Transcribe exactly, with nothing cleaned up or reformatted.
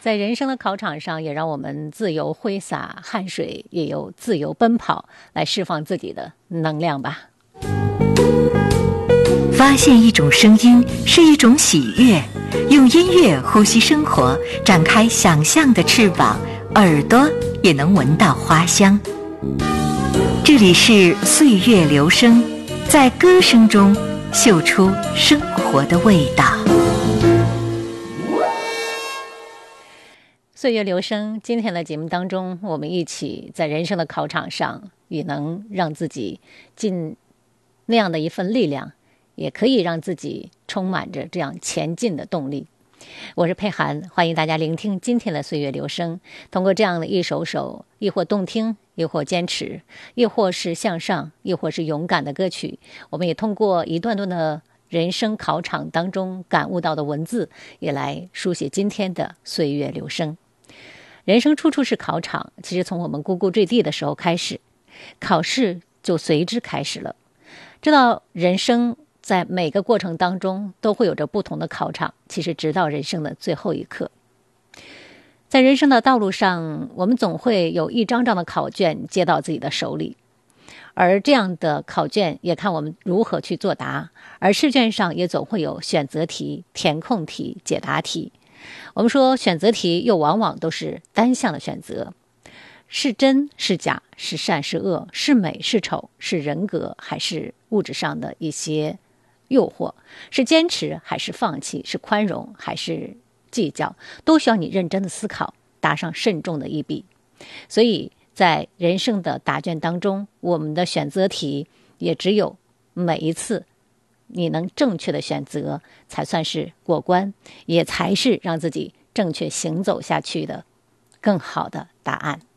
在人生的考场上，也让我们自由挥洒汗水，也有自由奔跑，来释放自己的能量吧。 发现一种声音是一种喜悦，用音乐呼吸生活，展开想象的翅膀，耳朵也能闻到花香。这里是岁月流声，在歌声中嗅出生活的味道。 岁月流声，今天的节目当中，我们一起在人生的考场上，也能让自己尽那样的一份力量，也可以让自己充满着这样前进的动力。我是佩涵，欢迎大家聆听今天的岁月流声。通过这样的一首首亦或动听，亦或坚持，亦或是向上，亦或是勇敢的歌曲，我们也通过一段段的人生考场当中感悟到的文字，也来书写今天的岁月流声。人生处处是考场，其实从我们呱呱坠地的时候开始，考试就随之开始了。知道人生在每个过程当中都会有着不同的考场，其实直到人生的最后一刻。在人生的道路上，我们总会有一张张的考卷接到自己的手里，而这样的考卷也看我们如何去作答，而试卷上也总会有选择题、填空题、解答题。我们说选择题又往往都是单向的选择，是真是假，是善是恶，是美是丑，是人格还是物质上的一些诱惑，是坚持还是放弃，是宽容还是计较，都需要你认真的思考，打上慎重的一笔。所以在人生的答卷当中，我们的选择题也只有每一次你能正确的选择，才算是过关，也才是让自己正确行走下去的更好的答案。